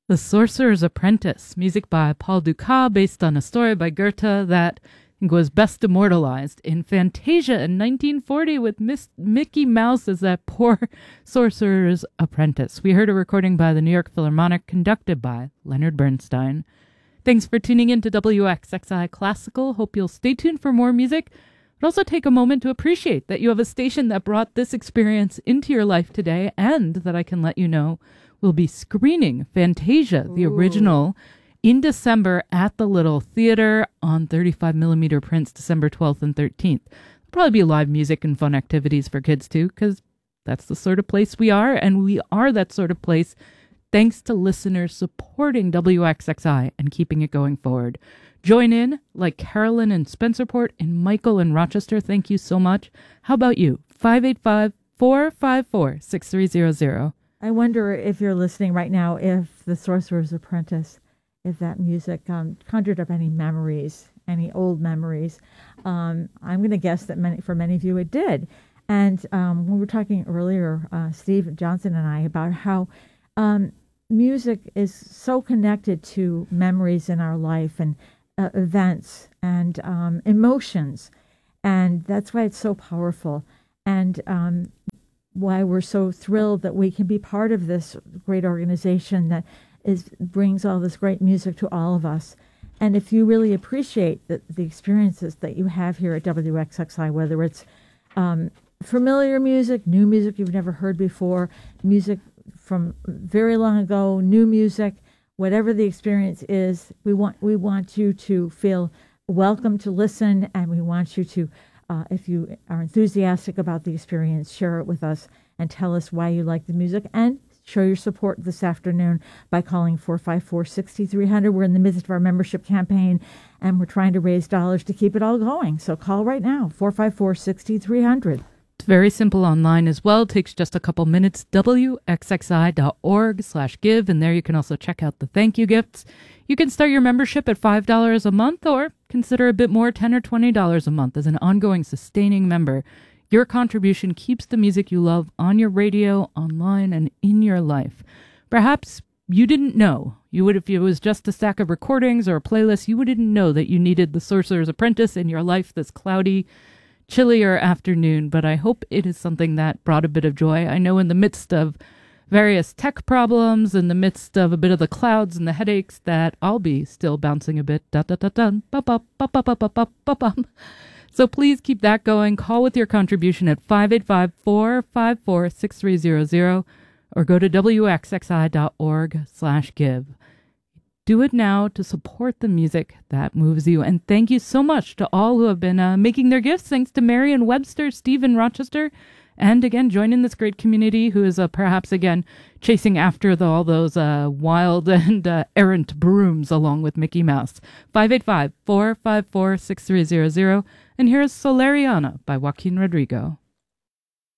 The Sorcerer's Apprentice, music by Paul Dukas, based on a story by Goethe that I think was best immortalized in Fantasia in 1940 with Mickey Mouse as that poor sorcerer's apprentice. We heard a recording by the New York Philharmonic conducted by Leonard Bernstein. Thanks for tuning in to WXXI Classical. Hope you'll stay tuned for more music, but also take a moment to appreciate that you have a station that brought this experience into your life today, and that I can let you know we'll be screening Fantasia, the original, in December at the Little Theater on 35mm prints, December 12th and 13th. There'll probably be live music and fun activities for kids too, because that's the sort of place we are, and we are that sort of place thanks to listeners supporting WXXI and keeping it going forward. Join in like Carolyn in Spencerport and Michael in Rochester. Thank you so much. How about you? 585-454-6300. I wonder if you're listening right now, if The Sorcerer's Apprentice, if that music conjured up any memories, any old memories. I'm going to guess that for many of you it did. And when we were talking earlier, Steve Johnson and I, about how music is so connected to memories in our life and events and emotions. And that's why it's so powerful. And why we're so thrilled that we can be part of this great organization that brings all this great music to all of us. And if you really appreciate the experiences that you have here at WXXI, whether it's familiar music, new music you've never heard before, music from very long ago, new music, whatever the experience is, we want you to feel welcome to listen, and we want you to if you are enthusiastic about the experience, share it with us and tell us why you like the music, and show your support this afternoon by calling 454-6300. We're in the midst of our membership campaign, and we're trying to raise dollars to keep it all going. So call right now, 454-6300. It's very simple online as well. It takes just a couple minutes. WXXI.org/give, and there you can also check out the thank you gifts. You can start your membership at $5 a month, or consider a bit more, $10 or $20 a month as an ongoing sustaining member. Your contribution keeps the music you love on your radio, online, and in your life. Perhaps you didn't know. If it was just a stack of recordings or a playlist, you wouldn't know that you needed The Sorcerer's Apprentice in your life this cloudy, chillier afternoon, but I hope it is something that brought a bit of joy. I know in the midst of various tech problems, in the midst of a bit of the clouds and the headaches, that I'll be still bouncing a bit. So please keep that going. Call with your contribution at 585-454-6300 or go to WXXI.org/give. Do it now to support the music that moves you. And thank you so much to all who have been making their gifts. Thanks to Marion Webster, Steve in Rochester, and again, joining this great community who is perhaps, again, chasing after all those wild and errant brooms along with Mickey Mouse. 585-454-6300. And here's Solariana by Joaquin Rodrigo.